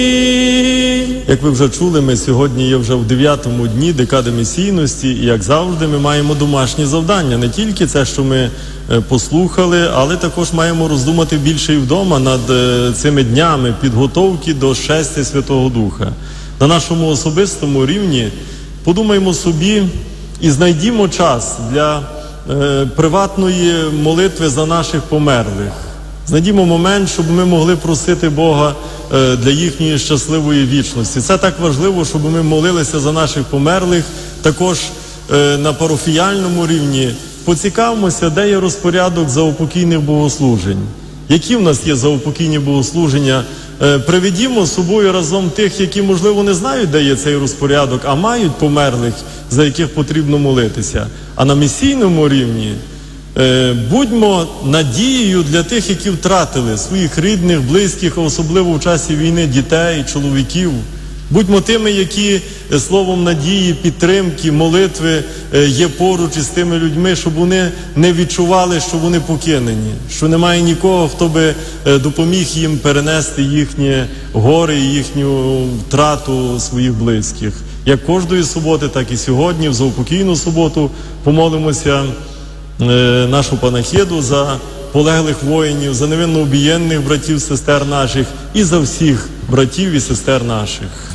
Як ви вже чули, ми сьогодні є вже в 9-му дні декади місійності, і як завжди ми маємо домашні завдання. Не тільки це, що ми послухали, але також маємо роздумати більше і вдома над цими днями підготовки до шестя Святого Духа. На нашому особистому рівні подумаємо собі і знайдімо час для приватної молитви за наших померлих. Знайдімо момент, щоб ми могли просити Бога для їхньої щасливої вічності. Це так важливо, щоб ми молилися за наших померлих. Також на парафіяльному рівні поцікавимося, де є розпорядок заупокійних богослужень. Які в нас є заупокійні богослуження? Приведімо з собою разом тих, які, можливо, не знають, де є цей розпорядок, а мають померлих, за яких потрібно молитися. А на місійному рівні будьмо надією для тих, які втратили своїх рідних, близьких, а особливо в часі війни дітей, чоловіків. Будьмо тими, які словом надії, підтримки, молитви є поруч із тими людьми, щоб вони не відчували, що вони покинені, що немає нікого, хто би допоміг їм перенести їхнє горе і їхню втрату своїх близьких. Як кожної суботи, так і сьогодні, в заупокійну суботу, помолимося нашу панахиду за полеглих воїнів, за невинно убієнних братів, сестер наших і за всіх братів і сестер наших.